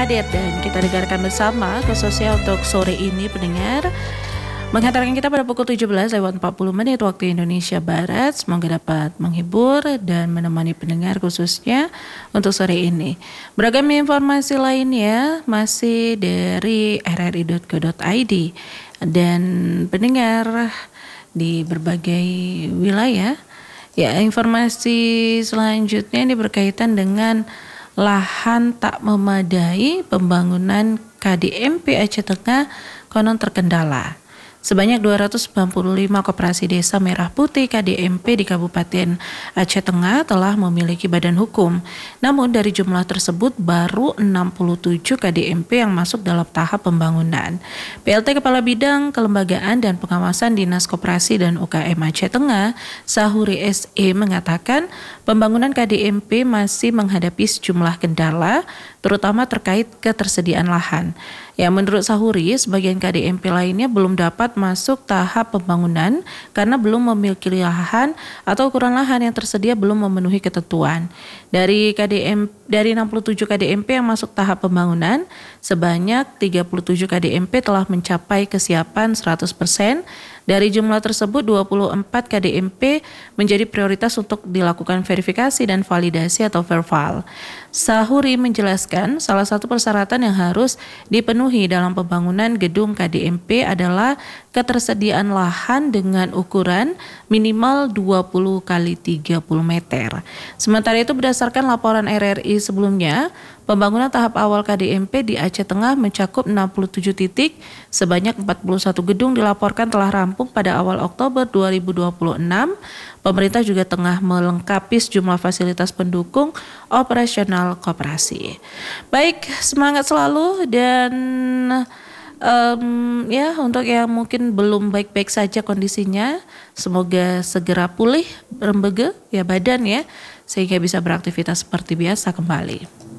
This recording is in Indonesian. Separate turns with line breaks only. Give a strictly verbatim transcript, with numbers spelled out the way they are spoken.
hadir dan kita dengarkan bersama khususnya untuk sore ini pendengar. Menghantarkan kita pada pukul tujuh belas lewat empat puluh menit waktu Indonesia Barat. Semoga dapat menghibur dan menemani pendengar khususnya untuk sore ini. Beragam informasi lainnya masih dari r r i dot co dot i d dan pendengar di berbagai wilayah. Ya, informasi selanjutnya ini berkaitan dengan lahan tak memadai pembangunan K D M P Aceh Tengah konon terkendala. Sebanyak dua ratus sembilan puluh lima koperasi desa merah putih K D M P di Kabupaten Aceh Tengah telah memiliki badan hukum. Namun dari jumlah tersebut baru enam puluh tujuh K D M P yang masuk dalam tahap pembangunan. P L T Kepala Bidang Kelembagaan dan Pengawasan Dinas Koperasi dan U K M Aceh Tengah, Sahuri S E mengatakan pembangunan K D M P masih menghadapi sejumlah kendala, terutama terkait ketersediaan lahan. Ya, menurut Sahuri, sebagian K D M P lainnya belum dapat masuk tahap pembangunan karena belum memiliki lahan atau ukuran lahan yang tersedia belum memenuhi ketentuan. Dari K D M dari enam puluh tujuh K D M P yang masuk tahap pembangunan, sebanyak tiga puluh tujuh K D M P telah mencapai kesiapan seratus persen. Dari jumlah tersebut, dua puluh empat K D M P menjadi prioritas untuk dilakukan verifikasi dan validasi atau verval. Sahuri menjelaskan salah satu persyaratan yang harus dipenuhi dalam pembangunan gedung K D M P adalah ketersediaan lahan dengan ukuran minimal dua puluh kali tiga puluh meter. Sementara itu berdasarkan laporan R R I sebelumnya, pembangunan tahap awal K D M P di Aceh Tengah mencakup enam puluh tujuh titik, sebanyak empat puluh satu gedung dilaporkan telah rampung pada awal Oktober dua ribu dua puluh enam. Pemerintah juga tengah melengkapi sejumlah fasilitas pendukung operasional koperasi. Baik, semangat selalu dan um, ya untuk yang mungkin belum baik-baik saja kondisinya, semoga segera pulih rembege ya badan ya, sehingga bisa beraktivitas seperti biasa kembali.